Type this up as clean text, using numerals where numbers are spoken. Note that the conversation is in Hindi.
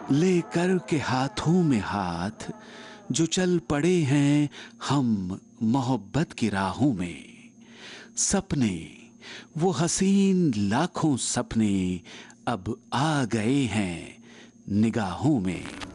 लेकर के हाथों में हाथ जो चल पड़े हैं हम मोहब्बत की राहों में। सपने वो हसीन लाखों सपने अब आ गए हैं निगाहों में।